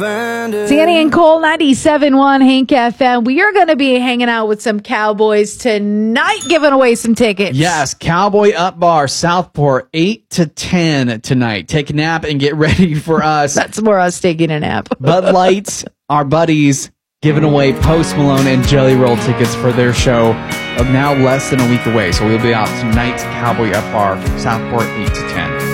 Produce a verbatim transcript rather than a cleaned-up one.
Danny and Cole, ninety-seven point one Hank F M. We are going to be hanging out with some Cowboys tonight, giving away some tickets. Yes, Cowboy Up Bar, Southport, eight to ten tonight. Take a nap and get ready for us. That's more us taking a nap. Bud Light, our buddies, giving away Post Malone and Jelly Roll tickets for their show of now less than a week away. So we'll be out tonight, Cowboy Up Bar, Southport, eight to ten.